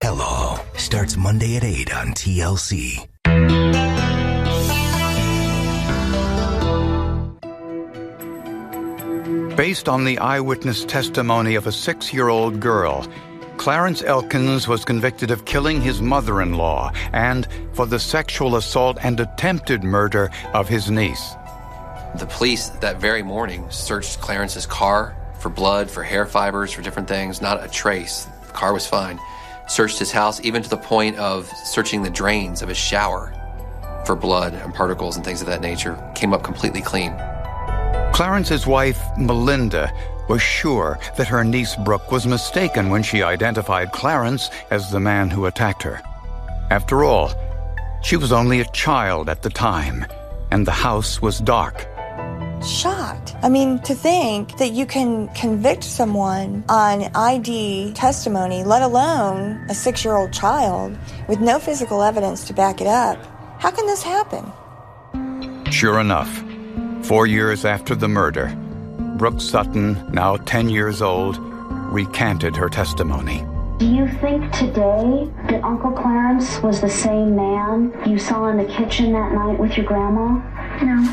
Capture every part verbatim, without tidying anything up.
Hello starts Monday at eight on T L C. Based on the eyewitness testimony of a six-year-old girl, Clarence Elkins was convicted of killing his mother-in-law and for the sexual assault and attempted murder of his niece. The police that very morning searched Clarence's car for blood, for hair fibers, for different things, not a trace. The car was fine. Searched his house, even to the point of searching the drains of his shower for blood and particles and things of that nature. Came up completely clean. Clarence's wife, Melinda, was sure that her niece Brooke was mistaken when she identified Clarence as the man who attacked her. After all, she was only a child at the time, and the house was dark. Shocked. I mean, to think that you can convict someone on I D testimony, let alone a six-year-old child, with no physical evidence to back it up. How can this happen? Sure enough, four years after the murder, Brooke Sutton, now ten years old, recanted her testimony. Do you think today that Uncle Clarence was the same man you saw in the kitchen that night with your grandma? No.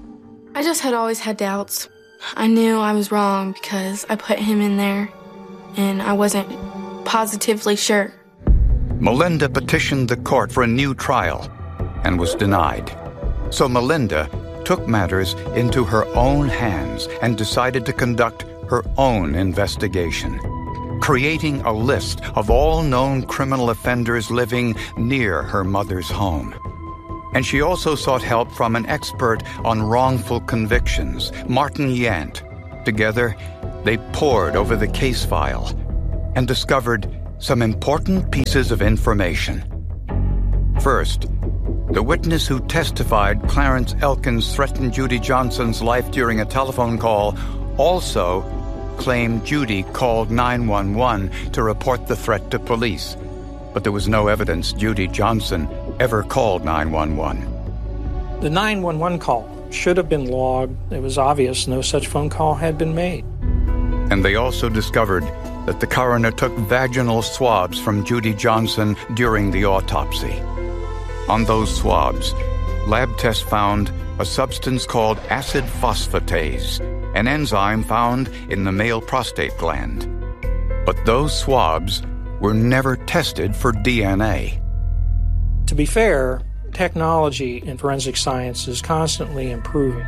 I just had always had doubts. I knew I was wrong because I put him in there, and I wasn't positively sure. Melinda petitioned the court for a new trial and was denied. So Melinda took matters into her own hands and decided to conduct her own investigation, creating a list of all known criminal offenders living near her mother's home. And she also sought help from an expert on wrongful convictions, Martin Yant. Together, they pored over the case file and discovered some important pieces of information. First, the witness who testified Clarence Elkins threatened Judy Johnson's life during a telephone call also claimed Judy called nine one one to report the threat to police. But there was no evidence Judy Johnson ever called nine one one. The nine one one call should have been logged. It was obvious no such phone call had been made. And they also discovered that the coroner took vaginal swabs from Judy Johnson during the autopsy. On those swabs, lab tests found a substance called acid phosphatase, an enzyme found in the male prostate gland. But those swabs were never tested for D N A. To be fair, technology in forensic science is constantly improving.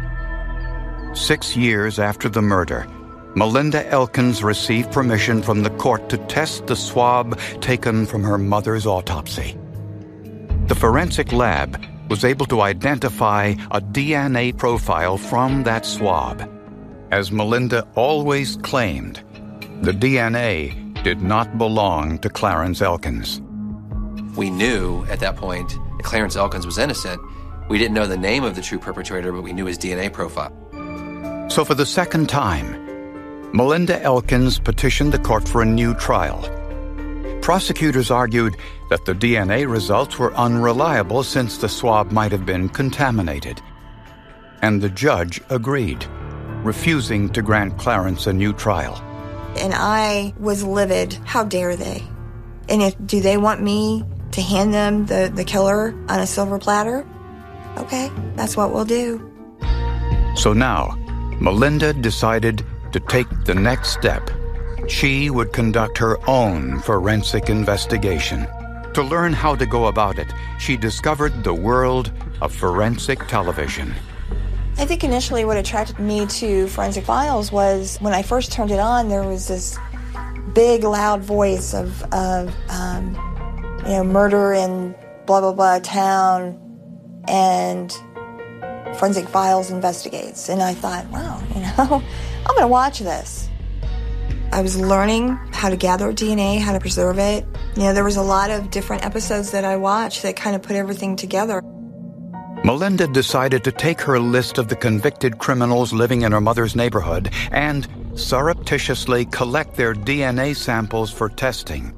Six years after the murder, Melinda Elkins received permission from the court to test the swab taken from her mother's autopsy. The forensic lab was able to identify a D N A profile from that swab. As Melinda always claimed, the D N A did not belong to Clarence Elkins. We knew at that point that Clarence Elkins was innocent. We didn't know the name of the true perpetrator, but we knew his D N A profile. So for the second time, Melinda Elkins petitioned the court for a new trial. Prosecutors argued that the D N A results were unreliable since the swab might have been contaminated. And the judge agreed, refusing to grant Clarence a new trial. And I was livid. How dare they? And if do they want me to hand them the, the killer on a silver platter? Okay, that's what we'll do. So now, Melinda decided to take the next step. She would conduct her own forensic investigation. To learn how to go about it, she discovered the world of forensic television. I think initially what attracted me to Forensic Files was when I first turned it on, there was this big, loud voice of, of um, you know, murder in blah, blah, blah town, and Forensic Files investigates. And I thought, wow, you know, I'm going to watch this. I was learning how to gather D N A, how to preserve it. You know, there was a lot of different episodes that I watched that kind of put everything together. Melinda decided to take her list of the convicted criminals living in her mother's neighborhood and surreptitiously collect their D N A samples for testing.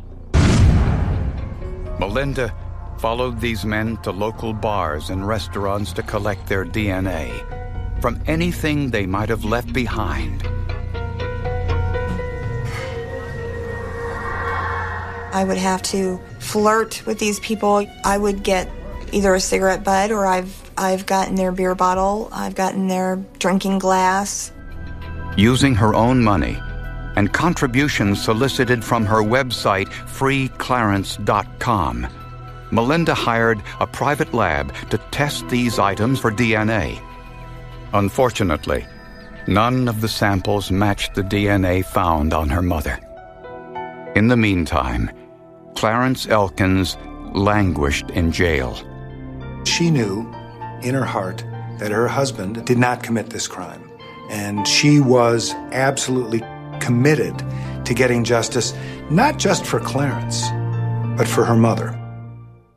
Melinda followed these men to local bars and restaurants to collect their D N A from anything they might have left behind. I would have to flirt with these people. I would get either a cigarette butt or I've I've gotten their beer bottle, I've gotten their drinking glass. Using her own money and contributions solicited from her website free clarence dot com, Melinda hired a private lab to test these items for D N A. Unfortunately, none of the samples matched the D N A found on her mother. In the meantime, Clarence Elkins languished in jail. She knew in her heart that her husband did not commit this crime, and she was absolutely committed to getting justice, not just for Clarence, but for her mother.